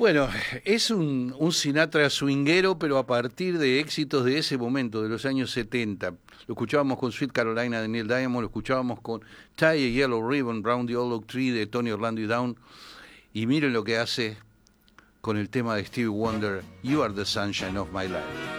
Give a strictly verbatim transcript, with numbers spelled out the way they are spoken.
Bueno, es un, un Sinatra swinguero, pero a partir de éxitos de ese momento, de los años setenta. Lo escuchábamos con Sweet Carolina de Neil Diamond, lo escuchábamos con Tie a Yellow Ribbon Round the Old Oak Tree de Tony Orlando y Down. Y miren lo que hace con el tema de Stevie Wonder, You Are the Sunshine of My Life.